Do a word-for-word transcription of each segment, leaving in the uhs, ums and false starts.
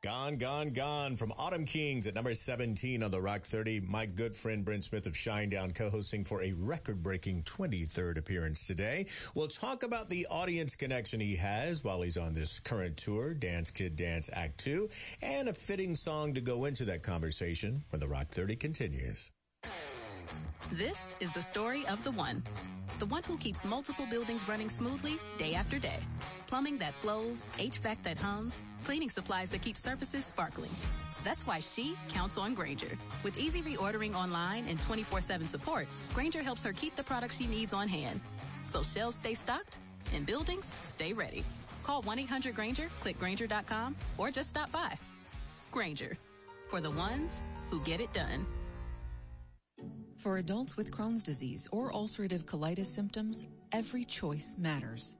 Gone, Gone, Gone from Autumn Kings at number seventeen on the Rock thirty. My good friend Brent Smith of Shinedown co-hosting for a record-breaking twenty-third appearance today. We'll talk about the audience connection he has while he's on this current tour, Dance Kid Dance Act two, and a fitting song to go into that conversation when the Rock thirty continues. This is the story of the one. The one who keeps multiple buildings running smoothly day after day. Plumbing that flows, H V A C that hums, cleaning supplies that keep surfaces sparkling. That's why she counts on Grainger. With easy reordering online and twenty-four seven support, Grainger helps her keep the products she needs on hand. So shelves stay stocked and buildings stay ready. Call one eight hundred Grainger, click Grainger dot com, or just stop by. Grainger, for the ones who get it done. For adults with Crohn's disease or ulcerative colitis symptoms, every choice matters.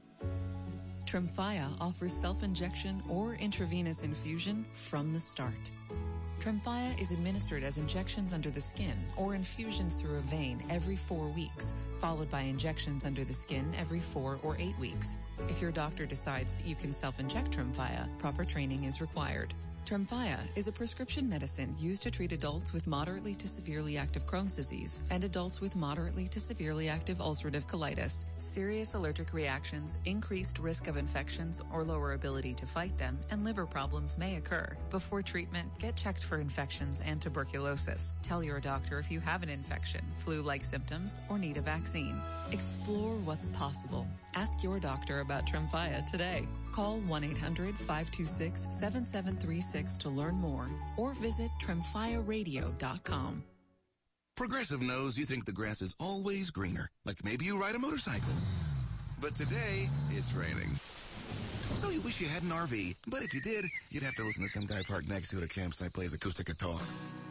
Tremfya offers self-injection or intravenous infusion from the start. Tremfya is administered as injections under the skin or infusions through a vein every four weeks, followed by injections under the skin every four or eight weeks. If your doctor decides that you can self-inject Tremfya, proper training is required. Tremfya is a prescription medicine used to treat adults with moderately to severely active Crohn's disease and adults with moderately to severely active ulcerative colitis. Serious allergic reactions, increased risk of infections or lower ability to fight them, and liver problems may occur. Before treatment, get checked for infections and tuberculosis. Tell your doctor if you have an infection, flu-like symptoms, or need a vaccine. Explore what's possible. Ask your doctor about Tremfya today. Call one eight hundred five two six seven seven three six to learn more or visit tremfya radio dot com. Progressive knows you think the grass is always greener, like maybe you ride a motorcycle. But today, it's raining. So you wish you had an R V, but if you did, you'd have to listen to some guy parked next to you at a campsite plays acoustic guitar.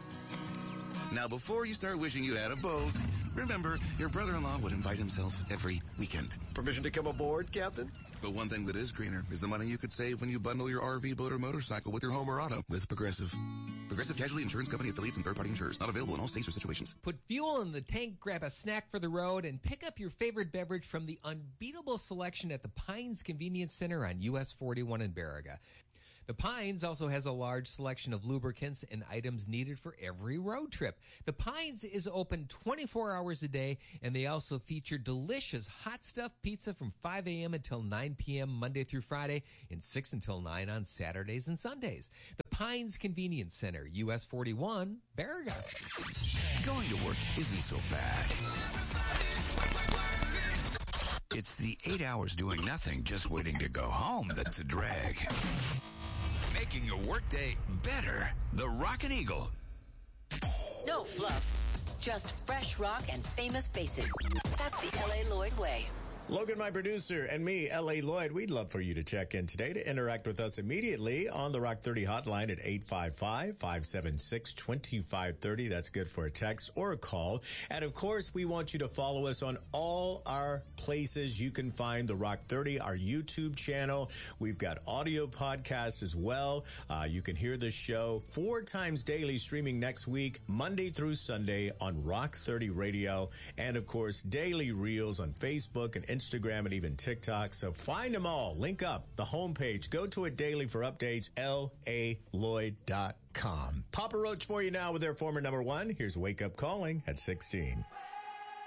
Now, before you start wishing you had a boat, remember, your brother-in-law would invite himself every weekend. Permission to come aboard, Captain? But one thing that is greener is the money you could save when you bundle your R V, boat, or motorcycle with your home or auto with Progressive. Progressive Casualty Insurance Company affiliates and third-party insurers. Not available in all states or situations. Put fuel in the tank, grab a snack for the road, and pick up your favorite beverage from the unbeatable selection at the Pines Convenience Center on U S forty-one in Baraga. The Pines also has a large selection of lubricants and items needed for every road trip. The Pines is open twenty-four hours a day, and they also feature delicious hot stuff pizza from five a.m. until nine p.m. Monday through Friday and six until nine on Saturdays and Sundays. The Pines Convenience Center, U S forty-one, Baraga. Going to work isn't so bad. It's the eight hours doing nothing, just waiting to go home that's a drag. Making your workday better. The Rockin' Eagle. No fluff, just fresh rock and famous faces. That's the L A. Lloyd way. Logan, my producer, and me, L A. Lloyd, we'd love for you to check in today to interact with us immediately on the Rock thirty hotline at eight five five, five seven six, two five three zero. That's good for a text or a call. And, of course, we want you to follow us on all our places. You can find the Rock thirty, our YouTube channel. We've got audio podcasts as well. Uh, you can hear this show four times daily, streaming next week, Monday through Sunday on Rock thirty Radio. And, of course, daily reels on Facebook and Instagram. Instagram and even TikTok. So find them all. Link up the homepage. Go to it daily for updates. L A Lloyd dot com. Papa Roach for you now with their former number one. Here's Wake Up Calling at sixteen.